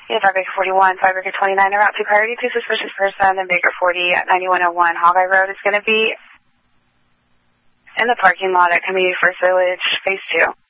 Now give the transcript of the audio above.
Yeah, Baker 41, Baker 29, en route to priority to suspicious person, and Baker 40 at 9101 Hawkeye Road. It's going to be in the parking lot at Community First Village, Phase 2.